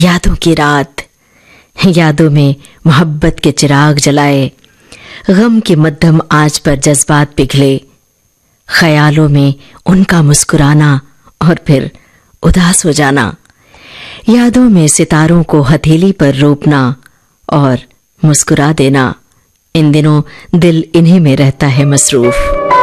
यादों की रात, यादों में मोहब्बत के चिराग जलाए, गम की मध्यम आंच पर जज्बात पिघले, ख्यालों में उनका मुस्कुराना और फिर उदास हो जाना, यादों में सितारों को हथेली पर रोपना और मुस्कुरा देना। इन दिनों दिल इन्हीं में रहता है मसरूफ।